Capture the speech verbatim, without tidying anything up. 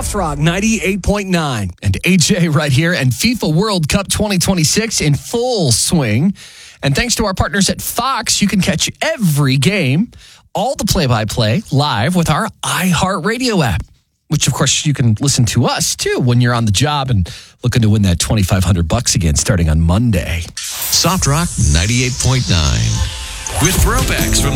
Soft Rock ninety-eight point nine. And A J right here, and FIFA World Cup twenty twenty-six in full swing. And thanks to our partners at Fox, you can catch every game, all the play-by-play, live with our iHeartRadio app, which, of course, you can listen to us, too, when you're on the job and looking to win that twenty-five hundred bucks again starting on Monday. Soft Rock ninety-eight point nine. With throwbacks from